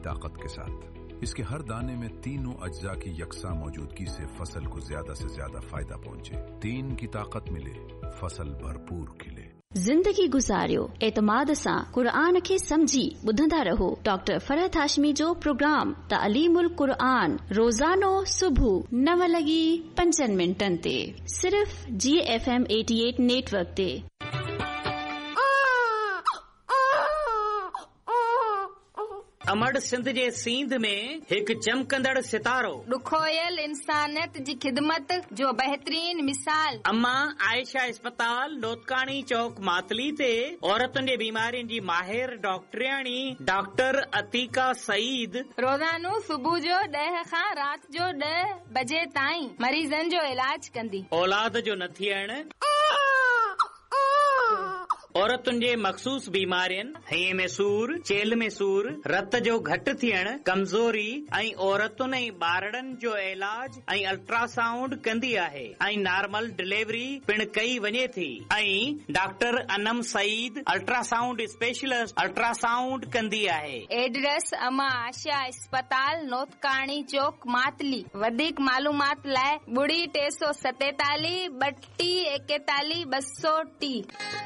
ताकत के साथ। इसके हर दाने में तीनों अज्जा की यकसा मौजूदगी से फसल को ज्यादा से ज्यादा फायदा पहुंचे। 3 की ताकत मिले, फसल भरपूर खिले। जिंदगी गुजारियो एतमाद सां क़ुरान खे समझी ॿुधंदा रहो। डॉक्टर फरहत हाशमी जो प्रोग्राम तालीमुल क़ुरान रोज़ानो सुबुह 9:05 ते सिर्फ़ GFM 88 नेटवर्क ते। अमड़ सिंध जे सींध में हिकु चमकंदड़ सितारो, ॾुखोयल इंसानियत जी ख़िदमत जो बहितरीन मिसाल। अम्मा आयशा अस्पताल नोतकाणी चौक मातली ते औरतुनि जे बीमारियुनि जी माहिर डॉक्टरियाणी डॉक्टर अतीका सईद रोज़ानो सुबुह जो 10 खां राति जो 10 बजे ताईं मरीज़नि जो इलाज कंदी। औलाद जो न थियण, औरतुनि जे मखसूस बीमारियुनि, हईअ में सूर, चेल में सूर, रत जो घटि थियण, कमज़ोरी ऐं औरतुनि ऐं ॿारड़नि जो इलाज ऐं अल्ट्रासाउंड कंदी आहे ऐं नॉर्मल डिलीवरी पिण कई वञे थी। ऐं doctor Anam Saeed ultrasound specialist ultrasound कंदी आहे। एड्रेस अमा आशा अस्पताल नोतकाणी चौक मातली। वधीक मालूमात लाइ 347 32 41 230।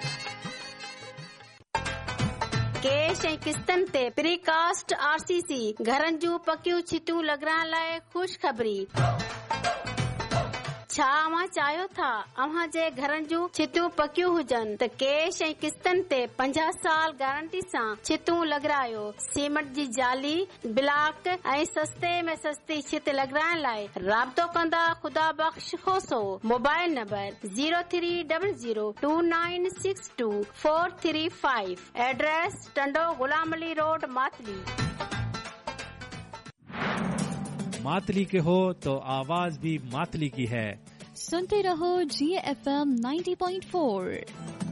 कैश ऐं किस्तनि ते प्रीकास्ट RCC घरनि जूं पकियूं छितियूं लॻाइण लाइ ख़ुशख़बरी। छा अव्हां चाहियो था अव्हां जे घरनि जूं छितियूं पकियूं हुजनि त कैश ऐं किस्तनि ते 50 साल गारंटी सां छितियूं लॻारायो। सीमेंट जी जाली, ब्लॉक ऐं सस्ते में सस्ती छित लॻाइण लाइ राब्तो कंदा ख़ुदा बख़्श खोसो। Mobile number 03002962 address Tando Ghulam Ali road Matali. Matali के हो तो आवाज भी मातली की है। सुनते रहो GFM 90.4।